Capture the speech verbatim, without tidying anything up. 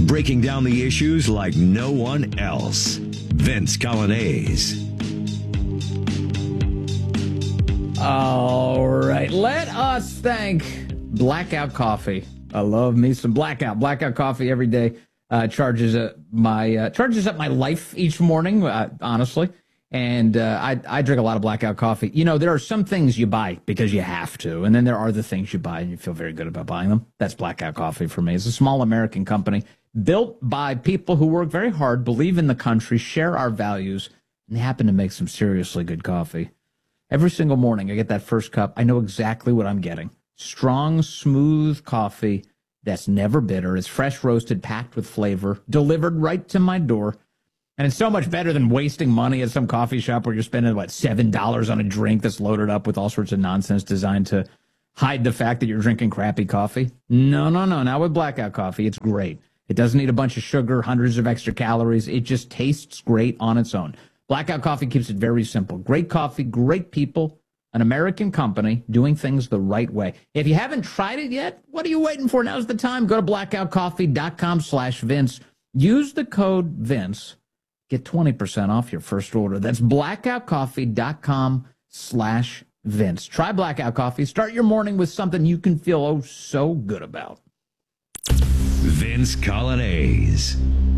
breaking down the issues like no one else. Vince Coglianese. All right, let us thank Blackout Coffee. I love me some Blackout. Blackout Coffee every day uh, charges uh, my uh, charges up my life each morning. Uh, honestly. And uh, I, I drink a lot of Blackout coffee. You know, there are some things you buy because you have to, and then there are the things you buy and you feel very good about buying them. That's Blackout Coffee for me. It's a small American company built by people who work very hard, believe in the country, share our values, and they happen to make some seriously good coffee. Every single morning I get that first cup. I know exactly what I'm getting. Strong, smooth coffee that's never bitter. It's fresh roasted, packed with flavor, delivered right to my door. And it's so much better than wasting money at some coffee shop where you're spending, what, seven dollars on a drink that's loaded up with all sorts of nonsense designed to hide the fact that you're drinking crappy coffee. No, no, no. Not with Blackout Coffee. It's great. It doesn't need a bunch of sugar, hundreds of extra calories. It just tastes great on its own. Blackout Coffee keeps it very simple. Great coffee, great people, an American company doing things the right way. If you haven't tried it yet, what are you waiting for? Now's the time. Go to blackoutcoffee.com slash Vince. Use the code Vince. Get twenty percent off your first order. That's blackoutcoffee.com slash Vince. Try Blackout Coffee. Start your morning with something you can feel oh so good about. Vince Coglianese.